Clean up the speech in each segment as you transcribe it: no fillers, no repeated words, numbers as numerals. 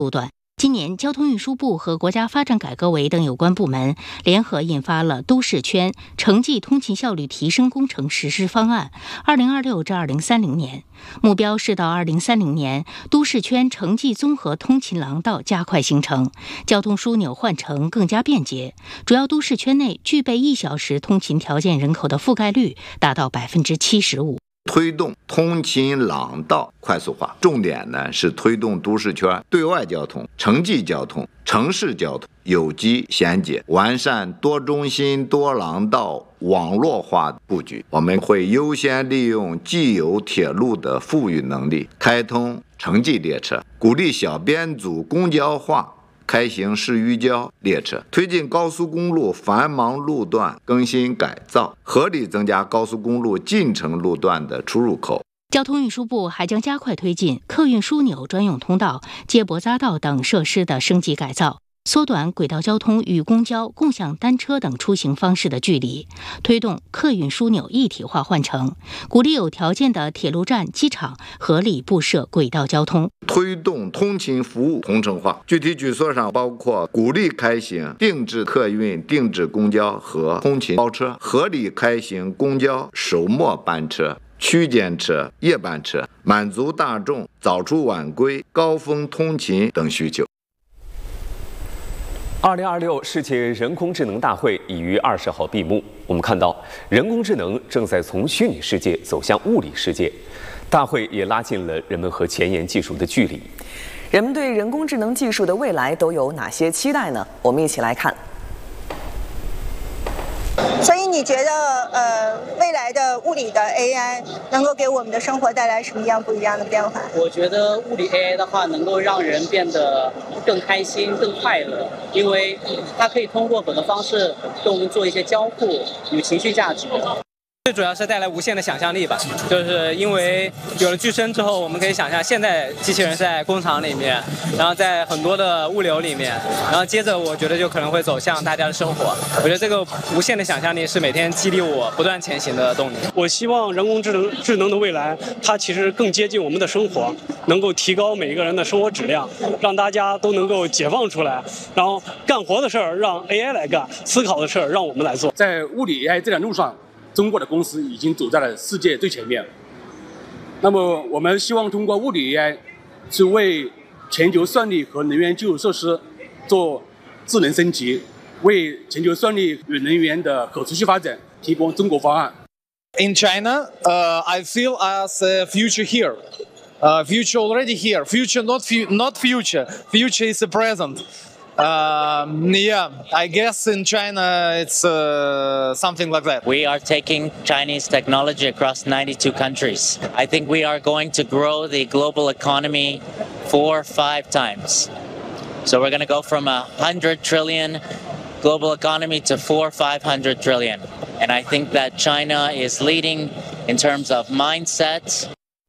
路段。今年，交通运输部和国家发展改革委等有关部门联合印发了都市圈城际通勤效率提升工程实施方案 （2026 至2030年），目标是到2030年，都市圈城际综合通勤廊道加快形成，交通枢纽换乘更加便捷。主要都市圈内具备1小时通勤条件人口的覆盖率达到75%。 推动通勤廊道快速化，重点呢是推动都市圈对外交通、城际交通、城市交通有机衔接，完善多中心、多廊道网络化布局。我们会优先利用既有铁路的富裕能力，开通城际列车，鼓励小编组公交化，开行市域交列车，推进高速公路繁忙路段更新改造，合理增加高速公路进城路段的出入口。 交通运输部还将加快推进客运枢纽专用通道、接驳匝道等设施的升级改造，缩短轨道交通与公交、共享单车等出行方式的距离，推动客运枢纽一体化换乘，鼓励有条件的铁路站、机场合理布设轨道交通， 推动通勤服务同城化。具体举措上包括鼓励开行定制客运、定制公交和通勤包车，合理开行公交首末班车、区间车、夜班车，满足大众早出晚归、高峰通勤等需求。 2026世界人工智能大会已于20号闭幕。我们看到，人工智能正在从虚拟世界走向物理世界，大会也拉近了人们和前沿技术的距离。 人们对人工智能技术的未来都有哪些期待呢？我们一起来看。 所以你觉得未来的物理的 AI 能够给我们的生活带来什么样不一样的变化？ 我觉得物理 AI 的话能够让人变得更开心、更快乐，因为它可以通过很多方式跟我们做一些交互，有情绪价值。 最主要是带来无限的想象力吧，就是因为有了具身之后，我们可以想象现在机器人是在工厂里面，然后在很多的物流里面，然后接着我觉得就可能会走向大家的生活。我觉得这个无限的想象力是每天激励我不断前行的动力。 我希望人工智能的未来，它其实更接近我们的生活，能够提高每一个人的生活质量，让大家都能够解放出来，然后干活的事儿让 AI 来干，思考的事儿让我们来做。 在物理 AI 这条路上，中国的公司已经走在了世界最前面。那么，我们希望通过物理 AI， 去为全球算力和能源基础设施做智能升级，为全球算力与能源的可持续发展提供中国方案。 In China, I feel as a future here. Future already here. Future not future. Future is the present. Yeah, I guess in China it's something like that. We are taking Chinese technology across 92 countries. I think we are going to grow the global economy 4-5 times. So we're going to go from 100 trillion global economy to 400-500 trillion. And I think that China is leading in terms of mindset.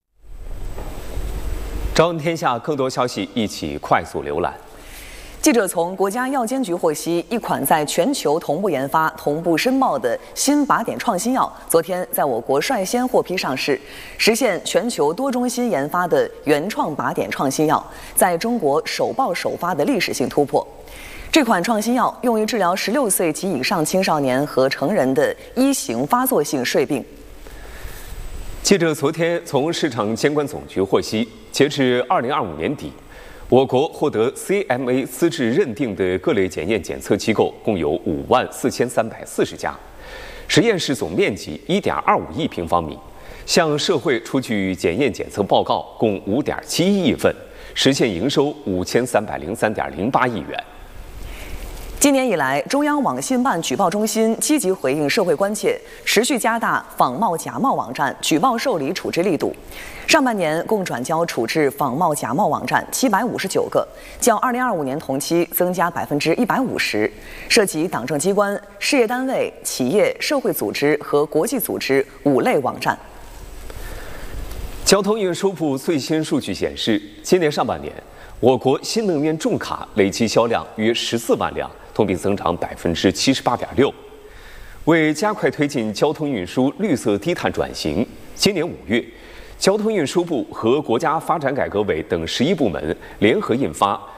朝闻天下更多消息一起快速浏览。 记者从国家药监局获悉，一款在全球同步研发、同步申报的新靶点创新药，昨天在我国率先获批上市，实现全球多中心研发的原创靶点创新药，在中国首报首发的历史性突破。这款创新药用于治疗16岁及以上青少年和成人的一型发作性睡病。 记者昨天从市场监管总局获悉，截至2025年底，我国获得 CMA 资质认定的各类检验检测机构共有54340家，实验室总面积1.25亿平方米，向社会出具检验检测报告共5.71亿份，实现营收5303.08亿元。 今年以来，中央网信办举报中心积极回应社会关切，持续加大仿冒假冒网站举报受理处置力度。上半年共转交处置仿冒假冒网站759个，较2025年同期增加150%，涉及党政机关、事业单位、企业、社会组织和国际组织5类网站。 交通运输部最新数据显示，今年上半年，我国新能源重卡累计销量约14万辆，同比增长78.6%。为加快推进交通运输绿色低碳转型，今年5月，交通运输部和国家发展改革委等11部门联合印发